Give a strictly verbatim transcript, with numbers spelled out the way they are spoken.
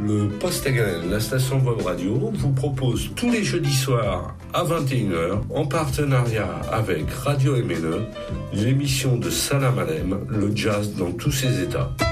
Le Poste Égal, la station Web Radio, vous propose tous les jeudis soirs à vingt et une heures, en partenariat avec Radio M N E, l'émission de Salam Alem, le jazz dans tous ses états.